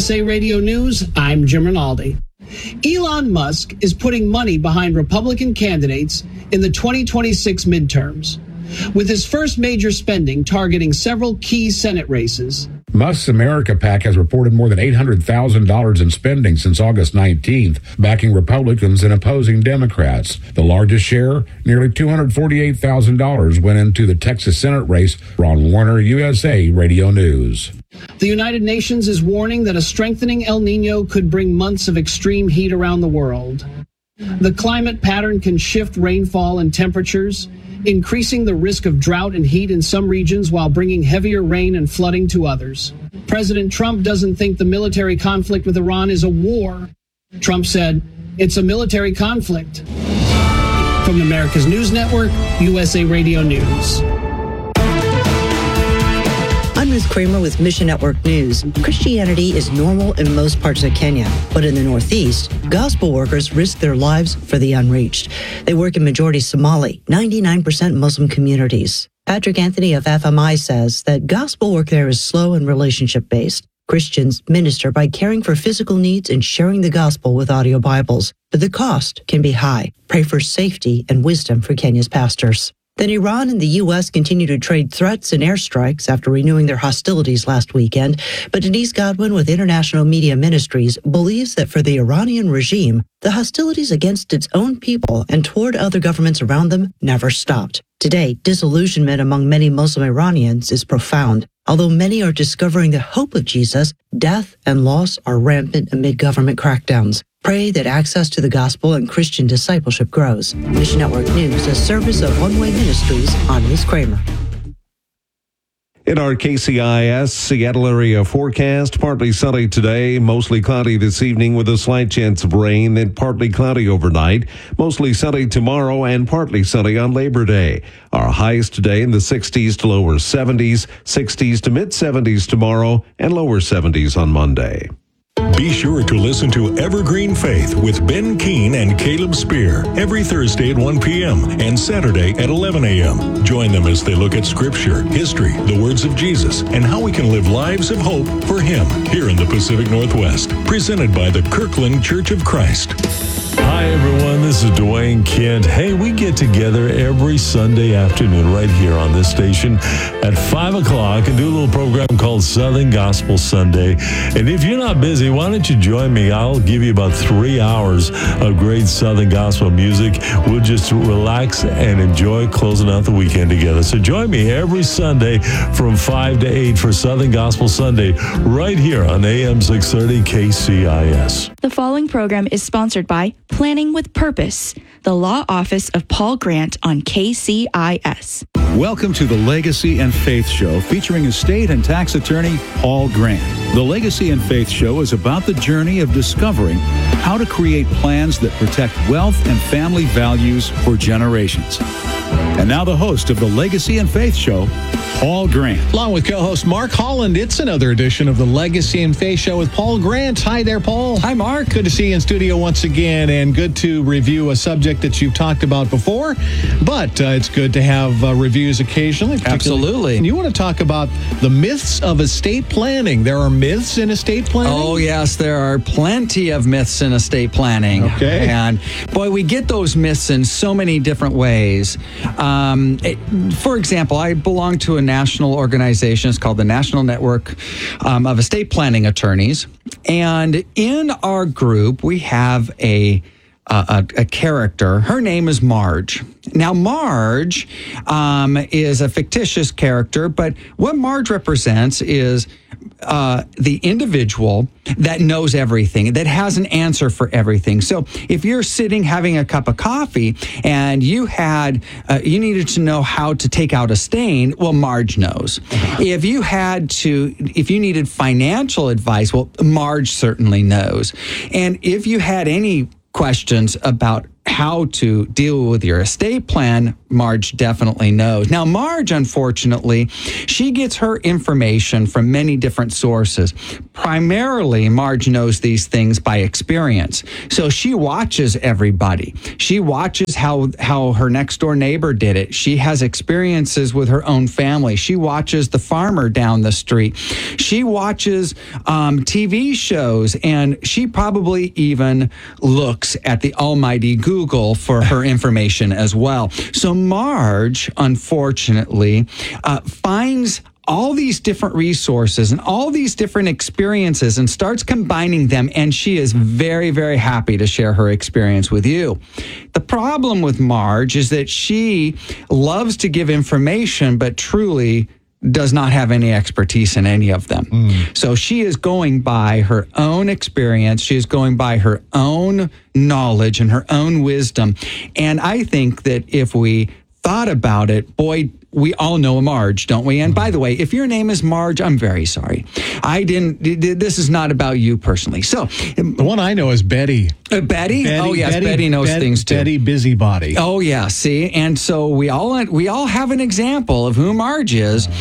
USA Radio News, I'm Jim Rinaldi. Elon Musk is putting money behind Republican candidates in the 2026 midterms, with his first major spending targeting several key Senate races. Musk's America PAC has reported more than $800,000 in spending since August 19th, backing Republicans and opposing Democrats. The largest share, nearly $248,000, went into the Texas Senate race. Ron Warner, USA Radio News. The United Nations is warning that a strengthening El Nino could bring months of extreme heat around the world. The climate pattern can shift rainfall and temperatures, increasing the risk of drought and heat in some regions while bringing heavier rain and flooding to others. President Trump doesn't think the military conflict with Iran is a war. Trump said, "It's a military conflict." From America's News Network, USA Radio News. I'm Ruth Kramer with Mission Network News. Christianity is normal in most parts of Kenya, but in the Northeast, gospel workers risk their lives for the unreached. They work in majority Somali, 99% Muslim communities. Patrick Anthony of FMI says that gospel work there is slow and relationship-based. Christians minister by caring for physical needs and sharing the gospel with audio Bibles, but the cost can be high. Pray for safety and wisdom for Kenya's pastors. Then Iran and the U.S. continue to trade threats and airstrikes after renewing their hostilities last weekend. But Denise Godwin with International Media Ministries believes that for the Iranian regime, the hostilities against its own people and toward other governments around them never stopped. Today, disillusionment among many Muslim Iranians is profound. Although many are discovering the hope of Jesus, death and loss are rampant amid government crackdowns. Pray that access to the gospel and Christian discipleship grows. Mission Network News, a service of One Way Ministries. I'm Liz Kramer. In our KCIS Seattle area forecast, partly sunny today, mostly cloudy this evening with a slight chance of rain, then partly cloudy overnight, mostly sunny tomorrow and partly sunny on Labor Day. Our highs today in the 60s to lower 70s, 60s to mid 70s tomorrow, and lower 70s on Monday. Be sure to listen to Evergreen Faith with Ben Keene and Caleb Spear every Thursday at 1 p.m. and Saturday at 11 a.m. Join them as they look at Scripture, history, the words of Jesus, and how we can live lives of hope for Him here in the Pacific Northwest. Presented by the Kirkland Church of Christ. Hi, everyone. This is Dwayne Kent. Hey, we get together every Sunday afternoon right here on this station at 5 o'clock and do a little program called Southern Gospel Sunday. And if you're not busy, why don't you join me? I'll give you about 3 hours of great Southern Gospel music. We'll just relax and enjoy closing out the weekend together. So join me every Sunday from 5 to 8 for Southern Gospel Sunday right here on AM 630 KCIS. The following program is sponsored by Planning with Purpose, the law office of Paul Grant on KCIS. Welcome to the Legacy and Faith Show featuring estate and tax attorney Paul Grant. The Legacy and Faith Show is about the journey of discovering how to create plans that protect wealth and family values for generations. And now the host of the Legacy and Faith Show, Paul Grant. Along with co-host Mark Holland, it's another edition of the Legacy and Faith Show with Paul Grant. Hi there, Paul. Hi, Mark. Good to see you in studio once again, and good to review a subject that you've talked about before, but it's good to have reviews occasionally. Absolutely. And you want to talk about the myths of estate planning. There are myths in estate planning? Oh, yes, there are plenty of myths in estate planning. Okay. And, boy, we get those myths in so many different ways. For example, I belong to a national organization. It's called the National Network of Estate Planning Attorneys. And in our group, we have a character. Her name is Marge. Now, Marge is a fictitious character, but what Marge represents is the individual that knows everything, that has an answer for everything. So if you're sitting having a cup of coffee and you needed to know how to take out a stain, well, Marge knows. If you needed financial advice, well, Marge certainly knows. And if you had any questions about how to deal with your estate plan, Marge definitely knows. Now, Marge, unfortunately, she gets her information from many different sources. Primarily, Marge knows these things by experience. So she watches everybody. She watches how her next door neighbor did it. She has experiences with her own family. She watches the farmer down the street. She watches TV shows, and she probably even looks at the almighty Google for her information as well. So Marge, unfortunately, finds all these different resources and all these different experiences and starts combining them. And she is very, very happy to share her experience with you. The problem with Marge is that she loves to give information, but truly does not have any expertise in any of them. So she is going by her own experience. She is going by her own knowledge and her own wisdom. And I think that if we thought about it, boy, we all know a Marge, don't we? And by the way, if your name is Marge, I'm very sorry. This is not about you personally. So the one I know is Betty. Betty? Oh, yes, Betty knows things too. Betty Busybody. Oh, yeah, see? And so we all have an example of who Marge is.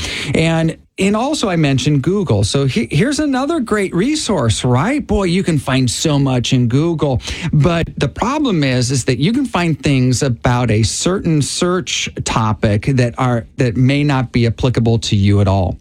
And also I mentioned Google. So here's another great resource, right? Boy, you can find so much in Google. But the problem is that you can find things about a certain search topic that may not be applicable to you at all.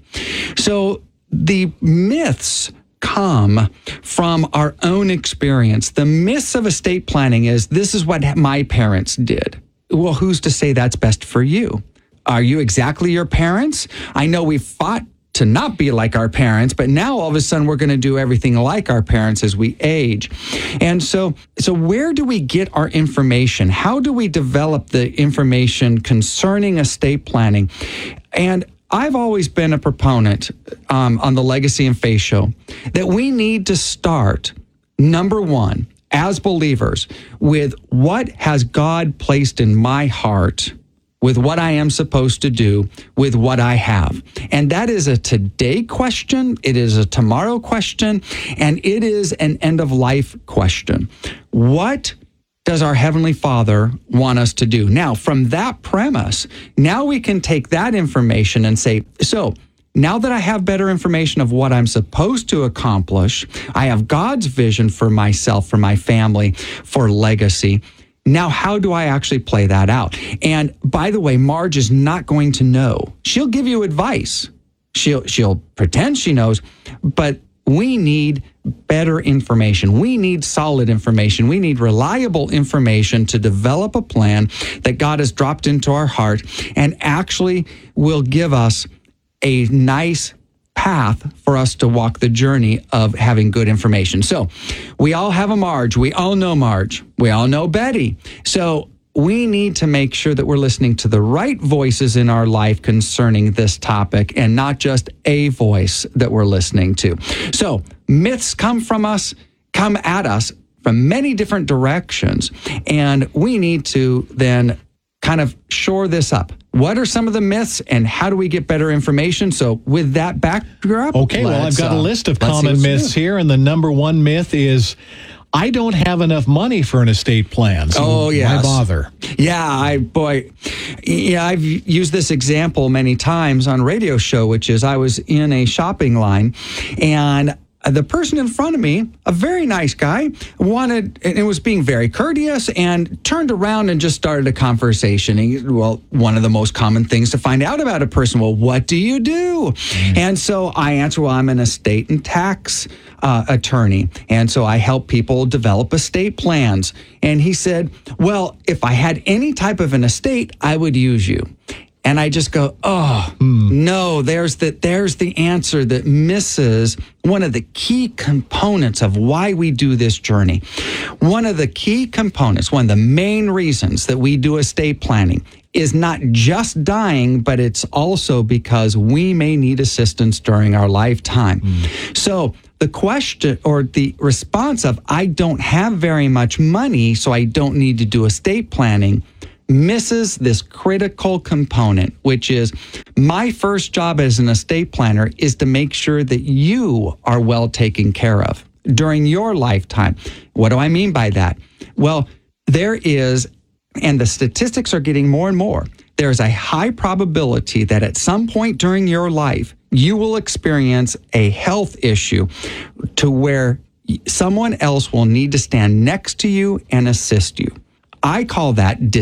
So the myths come from our own experience. The myths of estate planning is this is what my parents did. Well, who's to say that's best for you? Are you exactly your parents? I know we fought to not be like our parents, but now all of a sudden we're going to do everything like our parents as we age. And so where do we get our information? How do we develop the information concerning estate planning? And I've always been a proponent on the Legacy and Faith Show that we need to start, number one, as believers, with what has God placed in my heart, with what I am supposed to do, with what I have. And that is a today question, it is a tomorrow question, and it is an end-of-life question. What does our Heavenly Father want us to do? Now, from that premise, now we can take that information and say, so now that I have better information of what I'm supposed to accomplish, I have God's vision for myself, for my family, for legacy. Now, how do I actually play that out? And by the way, Marge is not going to know. She'll give you advice. She'll pretend she knows, but we need better information. We need solid information. We need reliable information to develop a plan that God has dropped into our heart and actually will give us a nice path for us to walk the journey of having good information. So we all have a Marge. We all know Marge. We all know Betty. So we need to make sure that we're listening to the right voices in our life concerning this topic and not just a voice that we're listening to. So myths come at us from many different directions, and we need to then kind of shore this up. What are some of the myths and how do we get better information? So with that backdrop, okay, well, I've got a list of common myths here, and the number one myth is, I don't have enough money for an estate plan. So why bother? Yeah, I've used this example many times on radio show, which is I was in a shopping line and the person in front of me, a very nice guy, was being very courteous and turned around and just started a conversation. One of the most common things to find out about a person, well, what do you do? And so I answer, well, I'm an estate and tax attorney. And so I help people develop estate plans. And he said, well, if I had any type of an estate, I would use you. And I just go, no, there's the answer that misses one of the key components of why we do this journey. One of the key components, one of the main reasons that we do estate planning is not just dying, but it's also because we may need assistance during our lifetime. So the question or the response of, I don't have very much money, so I don't need to do estate planning, misses this critical component, which is my first job as an estate planner is to make sure that you are well taken care of during your lifetime. What do I mean by that? Well, there is, and the statistics are getting more and more, there's a high probability that at some point during your life, you will experience a health issue to where someone else will need to stand next to you and assist you. I call that